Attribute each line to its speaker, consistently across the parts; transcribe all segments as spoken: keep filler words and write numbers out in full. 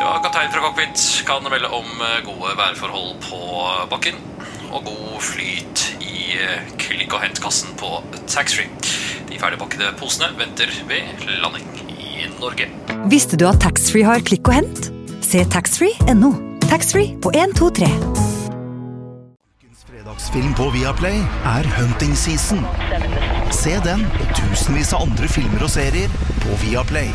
Speaker 1: Ja, kaptein fra cockpit kan melde om gode værforhold på bakken og god flyt i klikk- og hentkassen på taxfree. De ferdigpakkede posene venter ved landing i Norge.
Speaker 2: Visste du at taxfree har klikk og hent? Se taxfree punktum no. Taxfree på en to tre.
Speaker 3: Ukens fredagsfilm på Viaplay er Hunting Season. Se den og tusenvis av andre filmer og serier på Viaplay.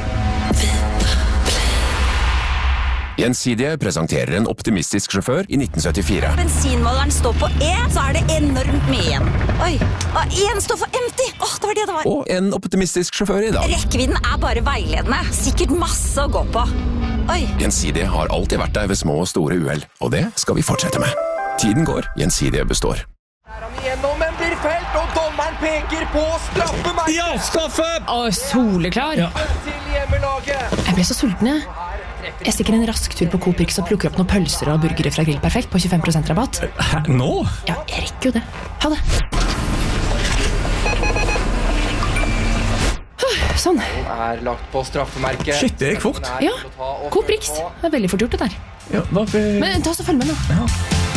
Speaker 4: Gjensidige presenterer en optimistisk sjåfør i nitten syttifire.
Speaker 5: Bensinmåleren står på E, så er det enormt mye igjen. Oi, og en står for empty. Åh, det var det det var.
Speaker 4: Og en optimistisk sjåfør i dag.
Speaker 5: Rekkevidden er bare veiledende. Sikkert masse å gå på. Oi.
Speaker 4: Gjensidige har alltid vært der ved små og store uheld, og det skal vi fortsette med. Tiden går, Gjensidige består.
Speaker 6: Der han igjennom, men blir felt, og dommeren peker på straffemerket.
Speaker 7: Ja, straffe!
Speaker 8: Å, soleklar.
Speaker 7: Ja.
Speaker 6: Til hjemmelaget.
Speaker 8: Jeg ble så sulten, jeg. Jeg stikker en rask tur på Coop Rix og plukker opp noen pølser og burgere fra Grill Perfekt på tjuefem prosent rabatt.
Speaker 7: Hæ, nå?
Speaker 8: Ja, jeg rekker jo det. Ha det. Sånn.
Speaker 6: Er lagt på straffemerket.
Speaker 7: Shit, det gikk fort.
Speaker 8: Ja, Coop Rix. Det er veldig fort gjort det der.
Speaker 7: Ja, hvorfor...
Speaker 8: Men ta så følg med nå.
Speaker 7: Ja.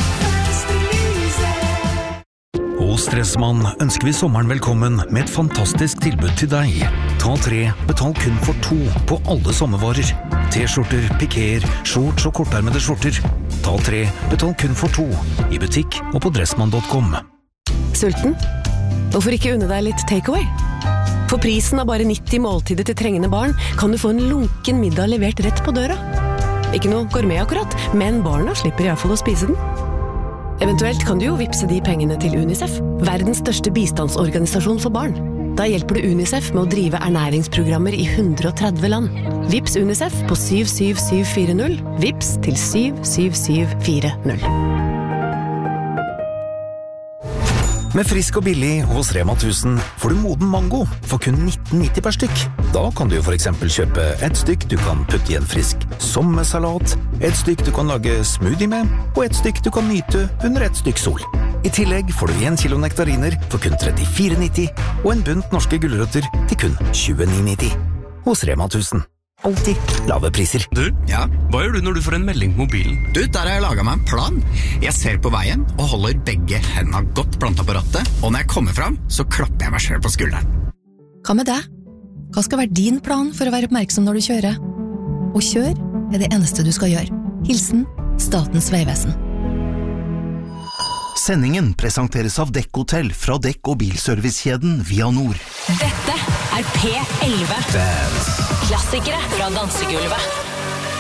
Speaker 9: Hos Dressmann ønsker vi sommeren velkommen med et fantastisk tilbud til deg. Ta tre, betal kun for to på alle sommervarer. T-skjorter, pikéer, shorts og kortærmede skjorter. Ta tre, betal kun for to. I butikk og på dressmann punktum com.
Speaker 10: Sulten? Hvorfor ikke unne deg litt takeaway? For prisen av bare nitti måltider til trengende barn kan du få en lunken middag levert rett på døra. Ikke noe gourmet akkurat, men barna slipper i hvert fall å spise den. Eventuelt kan du jo vipse de pengene til UNICEF, verdens største bistandsorganisasjon for barn. Da hjelper du UNICEF med å drive ernæringsprogrammer i hundre og tretti land. Vips UNICEF på syv syv syv fire null. Vips til syv syv syv fire null.
Speaker 9: Med frisk og billig hos Rema tusen får du moden mango for kun nitten nitti per stykk. Da kan du jo for eksempel kjøpe et stykk du kan putte i en frisk sommersalat, et stykk du kan lage smoothie med, og et stykk du kan nyte under et stykk sol. I tillegg får du en kilo nektariner for kun trettifire nitti og en bunt norske gulrøtter til kun tjueni nitti. Hos Rema tusen. Alltid lave priser.
Speaker 11: Du, ja, hva gjør du når du får en melding på mobilen?
Speaker 12: Du, der har jeg laget meg en plan. Jeg ser på veien og holder begge hendene godt plantet på rattet, og når jeg kommer fram, så klapper jeg meg selv på skulderen.
Speaker 13: Hva med deg? Hva skal være din plan for å være oppmerksom når du kjører? Å kjøre er det eneste du skal gjøre. Hilsen Statens vegvesen.
Speaker 3: Sendingen presenteres av Dekk-hotell fra Dekk- og bilservicekjeden Via Nord.
Speaker 5: Dette er P elleve. Klassikere fra dansegulvet.